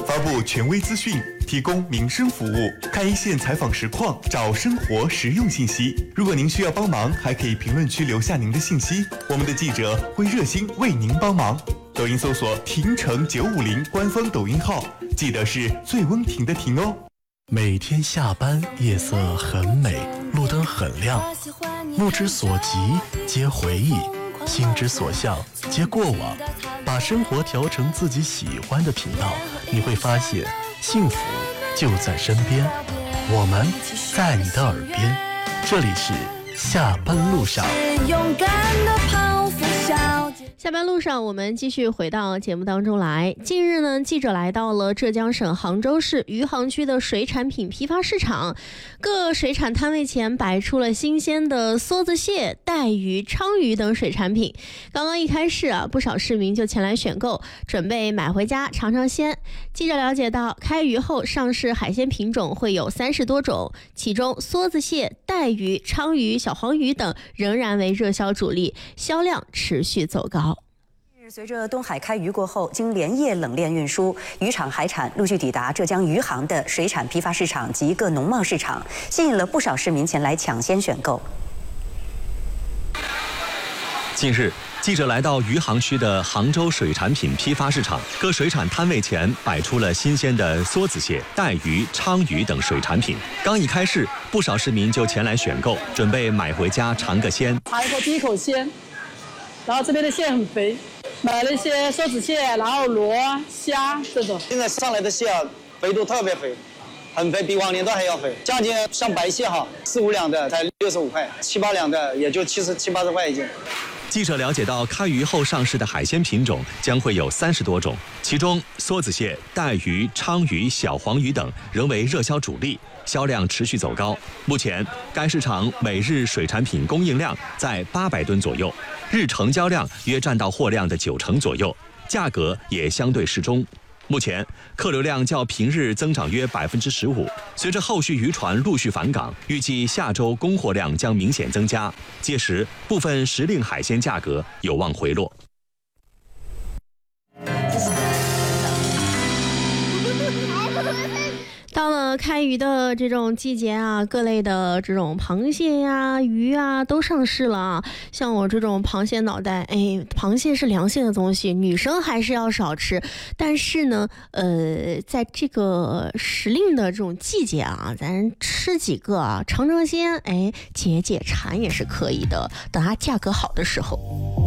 发布权威资讯，提供民生服务，看一线采访实况，找生活实用信息。如果您需要帮忙，还可以评论区留下您的信息，我们的记者会热心为您帮忙。抖音搜索婷城950官方抖音号，记得是最温婷的婷哦。 每天下班，夜色很美，路灯很亮，目之所及皆回忆，心之所向皆过往。把生活调成自己喜欢的频道，你会发现幸福就在身边，我们在你的耳边。这里是下班路上。 下班路上，我们继续回到节目当中来。近日呢，记者来到了浙江省杭州市余杭区的水产品批发市场，各水产摊位前摆出了新鲜的梭子蟹、带鱼、鲳鱼等水产品。刚刚一开市不少市民就前来选购，准备买回家尝尝鲜。记者了解到，开渔后上市海鲜品种会有30多种，其中梭子蟹、带鱼、鲳鱼、小黄鱼等仍然为热销主力，销量持续走高。 随着东海开渔过后，经连夜冷链运输，渔场海产陆续抵达浙江余杭的水产批发市场及各农贸市场，吸引了不少市民前来抢先选购。 近日，记者来到余杭区的杭州水产品批发市场，各水产摊位前摆出了新鲜的梭子蟹、带鱼、鲳鱼等水产品。刚一开市，不少市民就前来选购，准备买回家尝个鲜。 尝一口第一口鲜，然后这边的蟹很肥。买了一些梭子蟹，然后螺、虾这种。 现在上来的蟹肥度特别肥，很肥，比往年都还要肥。将近像白蟹4、5两的才65块，7、8两的也就70、80块一斤。 记者了解到，开渔后上市的海鲜品种将会有30多种，其中梭子蟹、带鱼、鲳鱼、小黄鱼等仍为热销主力，销量持续走高。目前，该市场每日水产品供应量在800吨左右，日成交量约占到货量的90%左右，价格也相对适中。目前，客流量较平日增长约15%。随着后续渔船陆续返港，预计下周供货量将明显增加，届时部分时令海鲜价格有望回落。 到了开渔的这种季节各类的这种螃蟹呀、鱼都上市了像我这种螃蟹脑袋，螃蟹是良性的东西，女生还是要少吃。但是呢，在这个时令的这种季节咱吃几个尝尝鲜，解解馋也是可以的。等它价格好的时候。